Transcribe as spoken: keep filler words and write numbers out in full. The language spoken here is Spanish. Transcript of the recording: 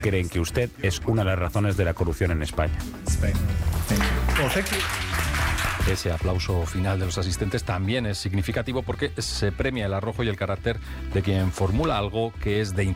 creen que usted es una de las razones de la corrupción en España. Ese aplauso final de los asistentes también es significativo porque se premia el arrojo y el carácter de quien formula algo que es de interés